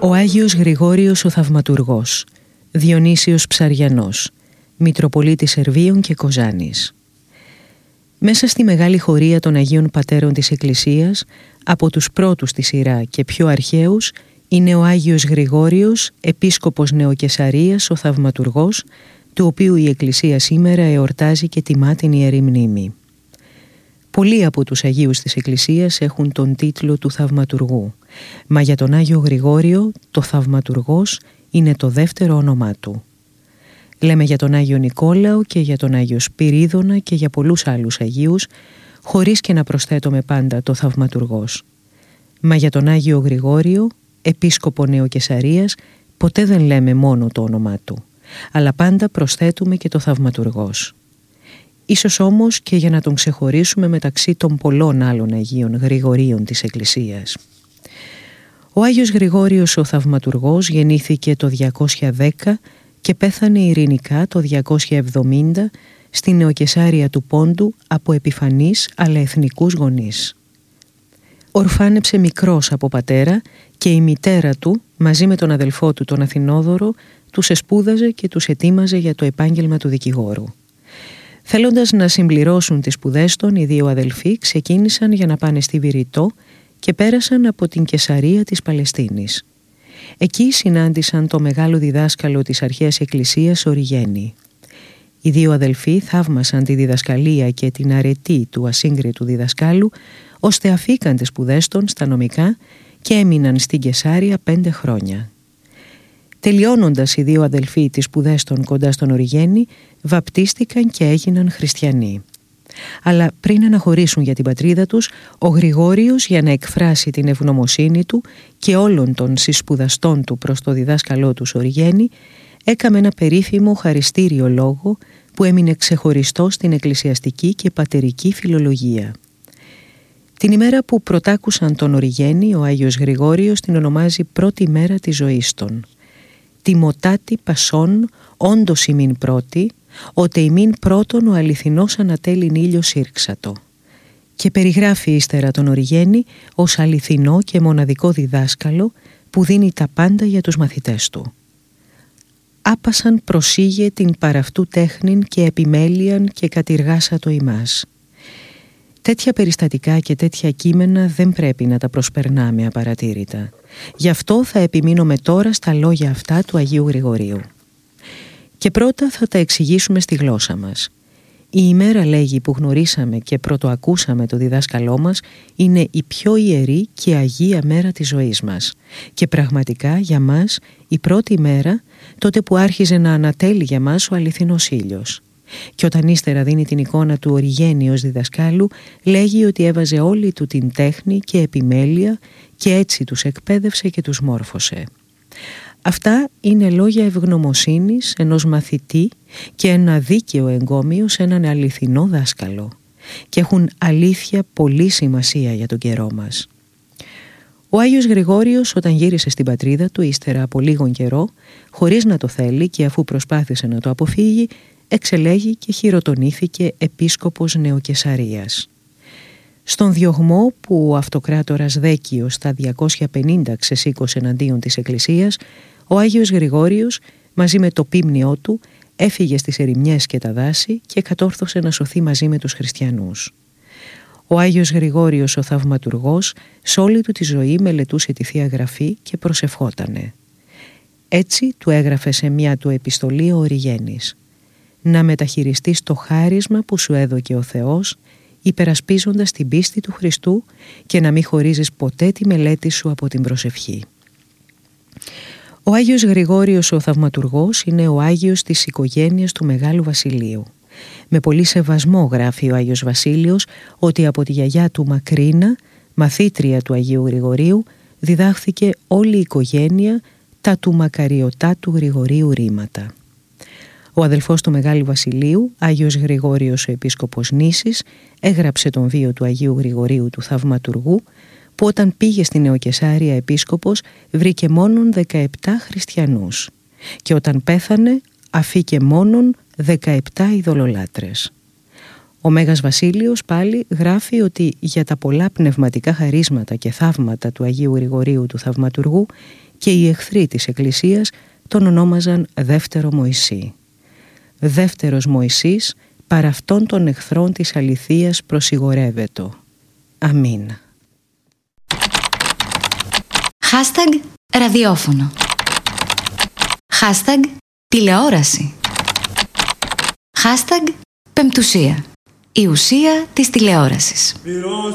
Ο Άγιος Γρηγόριος ο Θαυματουργός, Διονύσιος Ψαριανός, Μητροπολίτης Σερβίων και Κοζάνης. Μέσα στη μεγάλη χωρία των Αγίων Πατέρων της Εκκλησίας, από τους πρώτους στη σειρά και πιο αρχαίους, είναι ο Άγιος Γρηγόριος, Επίσκοπος Νεοκεσαρίας ο Θαυματουργός, του οποίου η Εκκλησία σήμερα εορτάζει και τιμά την Ιερή Μνήμη. Πολλοί από τους Αγίους της Εκκλησίας έχουν τον τίτλο του Θαυματουργού, μα για τον Άγιο Γρηγόριο το Θαυματουργός είναι το δεύτερο όνομά του. Λέμε για τον Άγιο Νικόλαο και για τον Άγιο Σπυρίδωνα και για πολλούς άλλους Αγίους, χωρίς και να προσθέτουμε πάντα το Θαυματουργός. Μα για τον Άγιο Γρηγόριο, Επίσκοπο Νεοκεσαρίας, ποτέ δεν λέμε μόνο το όνομά του, αλλά πάντα προσθέτουμε και το Θαυματουργός. Ίσως όμως και για να τον ξεχωρίσουμε μεταξύ των πολλών άλλων Αγίων Γρηγορίων της Εκκλησίας. Ο Άγιος Γρηγόριος ο Θαυματουργός γεννήθηκε το 210 και πέθανε ειρηνικά το 270 στη Νεοκεσάρια του Πόντου από επιφανείς αλλά εθνικούς γονείς. Ορφάνεψε μικρός από πατέρα και η μητέρα του μαζί με τον αδελφό του τον Αθηνόδωρο τους εσπούδαζε και τους ετοίμαζε για το επάγγελμα του δικηγόρου. Θέλοντας να συμπληρώσουν τις σπουδές των, οι δύο αδελφοί ξεκίνησαν για να πάνε στη Βηρητό και πέρασαν από την Κεσαρία της Παλαιστίνης. Εκεί συνάντησαν το μεγάλο διδάσκαλο της αρχαίας εκκλησίας Οριγένη. Οι δύο αδελφοί θαύμασαν τη διδασκαλία και την αρετή του ασύγκριτου διδασκάλου, ώστε αφήκαν τις σπουδές των στα νομικά και έμειναν στην Κεσάρια 5 χρόνια. Τελειώνοντας οι δύο αδελφοί τις σπουδές των κοντά στον Οριγένη, βαπτίστηκαν και έγιναν χριστιανοί. Αλλά πριν αναχωρήσουν για την πατρίδα τους, ο Γρηγόριος, για να εκφράσει την ευγνωμοσύνη του και όλων των συσπουδαστών του προς το διδάσκαλό του Οριγένη, έκαμε ένα περίφημο χαριστήριο λόγο που έμεινε ξεχωριστό στην εκκλησιαστική και πατερική φιλολογία. Την ημέρα που πρωτάκουσαν τον Οριγένη, ο Άγιος Γρηγόριος την ονομάζει πρώτη μέρα της ζωής των. «Τιμωτάτη πασών, όντως ημίν πρώτη, ότε ημίν πρώτον ο αληθινός ανατέλειν ήλιος ήρξατο». Και περιγράφει ύστερα τον Οριγένη ως αληθινό και μοναδικό διδάσκαλο που δίνει τα πάντα για τους μαθητές του. «Άπασαν προσήγε την παραυτού τέχνην και επιμέλειαν και κατηργάσατο ημάς». Τέτοια περιστατικά και τέτοια κείμενα δεν πρέπει να τα προσπερνάμε απαρατήρητα. Γι' αυτό θα επιμείνουμε τώρα στα λόγια αυτά του Αγίου Γρηγορίου. Και πρώτα θα τα εξηγήσουμε στη γλώσσα μας. Η ημέρα, λέγει, που γνωρίσαμε και πρωτοακούσαμε το διδάσκαλό μας είναι η πιο ιερή και αγία μέρα της ζωής μας. Και πραγματικά για μας η πρώτη μέρα, τότε που άρχιζε να ανατέλει για μας ο αληθινός ήλιος. Και όταν ύστερα δίνει την εικόνα του Οριγένη ως διδασκάλου, λέγει ότι έβαζε όλη του την τέχνη και επιμέλεια και έτσι τους εκπαίδευσε και τους μόρφωσε. Αυτά είναι λόγια ευγνωμοσύνης ενός μαθητή και ένα δίκαιο εγκόμιο σε έναν αληθινό δάσκαλο και έχουν αλήθεια πολύ σημασία για τον καιρό μας. Ο Άγιος Γρηγόριος, όταν γύρισε στην πατρίδα του ύστερα από λίγον καιρό, χωρίς να το θέλει και αφού προσπάθησε να το αποφύγει, εξελέγει και χειροτονήθηκε επίσκοπος Νεοκεσαρίας. Στον διωγμό που ο αυτοκράτορας Δέκιος στα 250 ξεσήκωσε εναντίον της Εκκλησίας, ο Άγιος Γρηγόριος μαζί με το πίμνιό του έφυγε στις ερημιές και τα δάση και κατόρθωσε να σωθεί μαζί με τους χριστιανούς. Ο Άγιος Γρηγόριος ο Θαυματουργός σε όλη του τη ζωή μελετούσε τη Θεία Γραφή και προσευχότανε. Έτσι του έγραφε σε μια του επιστολή ο Οριγένης: «Να μεταχειριστείς το χάρισμα που σου έδωκε ο Θεός, υπερασπίζοντας την πίστη του Χριστού και να μην χωρίζεις ποτέ τη μελέτη σου από την προσευχή». Ο Άγιος Γρηγόριος ο Θαυματουργός είναι ο Άγιος της οικογένειας του Μεγάλου Βασιλείου. Με πολύ σεβασμό γράφει ο Άγιος Βασίλειος ότι από τη γιαγιά του Μακρίνα, μαθήτρια του Αγίου Γρηγορίου, διδάχθηκε όλη η οικογένεια τα του μακαριωτάτου Γρηγορίου ρήματα. Ο αδελφός του Μεγάλου Βασιλείου, Άγιος Γρηγόριος ο Επίσκοπος Νήσης, έγραψε τον βίο του Αγίου Γρηγορίου του Θαυματουργού, που όταν πήγε στη Νεοκεσάρια επίσκοπος βρήκε μόνον 17 χριστιανούς και όταν πέθανε αφήκε μόνον 17 ειδωλολάτρες. Ο Μέγας Βασίλειος πάλι γράφει ότι για τα πολλά πνευματικά χαρίσματα και θαύματα του Αγίου Γρηγορίου του Θαυματουργού και οι εχθροί της Εκκλησίας τον ονόμαζαν δεύτερο Μωυσή. Δεύτερος Μωυσής παρά αυτών των εχθρών της αληθείας προσιγορεύετο. Αμήν. Hashtag ραδιόφωνο. Hashtag τηλεόραση. Hashtag πεμπτουσία. Η ουσία της τηλεόρασης.